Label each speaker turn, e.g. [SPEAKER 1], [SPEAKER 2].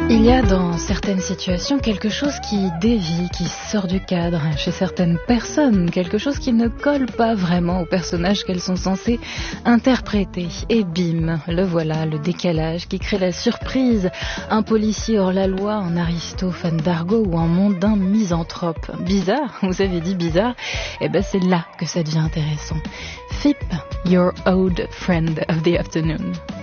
[SPEAKER 1] Il y a dans certaines situations quelque chose qui dévie, qui sort du cadre. Chez certaines personnes, quelque chose qui ne colle pas vraiment au personnage qu'elles sont censées interpréter. Et bim, le voilà, le décalage qui crée la surprise. Un policier hors la loi, un aristo fan d'argot ou un mondain misanthrope. Bizarre, vous avez dit bizarre? Eh ben c'est là que ça devient intéressant. FIP, your old friend of the afternoon.